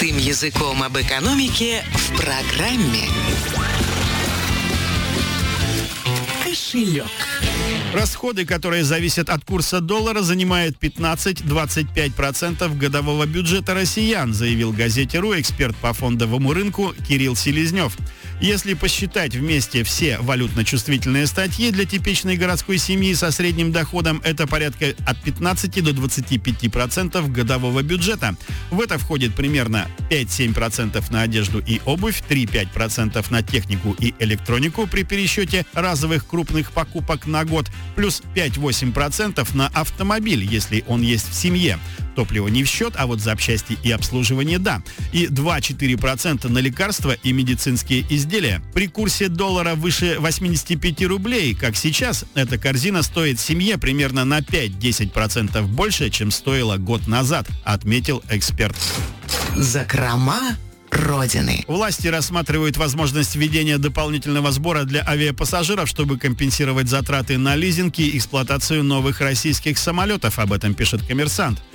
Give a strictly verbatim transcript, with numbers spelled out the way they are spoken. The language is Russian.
Простым языком об экономике в программе «Кошелек». Расходы, которые зависят от курса доллара, занимают пятнадцать-двадцать пять процентов годового бюджета россиян, заявил газете «РУ» эксперт по фондовому рынку Кирилл Селезнев. Если посчитать вместе все валютно-чувствительные статьи для типичной городской семьи со средним доходом, это порядка от пятнадцати до двадцати пяти процентов годового бюджета. В это входит примерно пять-семь процентов на одежду и обувь, три-пять процентов на технику и электронику при пересчете разовых крупных покупок на год, плюс пять-восемь процентов на автомобиль, если он есть в семье. Топливо не в счет, а вот запчасти и обслуживание – да. И два-четыре процента на лекарства и медицинские изделия. При курсе доллара выше восьмидесяти пяти рублей, как сейчас, эта корзина стоит семье примерно на пять-десять процентов больше, чем стоила год назад, отметил эксперт. Закрома Родины. Власти рассматривают возможность введения дополнительного сбора для авиапассажиров, чтобы компенсировать затраты на лизинг и эксплуатацию новых российских самолетов. Об этом пишет «Коммерсант».